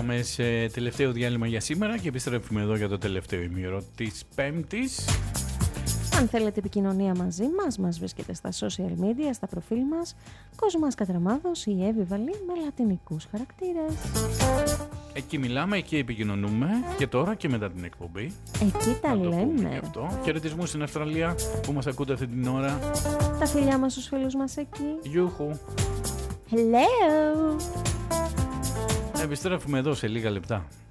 Πήγαμε σε τελευταίο διάλειμμα για σήμερα και επιστρέφουμε εδώ για το τελευταίο ημίωρο της Πέμπτης. Αν θέλετε επικοινωνία μαζί μας, μας βρίσκεται στα social media, στα προφίλ μας Κοσμάς Κατραμάδος ή Εύη Βαλή με λατινικούς χαρακτήρες. Εκεί μιλάμε, εκεί επικοινωνούμε και τώρα και μετά την εκπομπή. Εκεί τα λέμε. Χαιρετισμούς στην Αυστραλία που μας ακούτε αυτή την ώρα. Τα φιλιά μας στους φίλους μας εκεί. Γιούχου. Hello. Επιστρέφουμε εδώ σε λίγα λεπτά.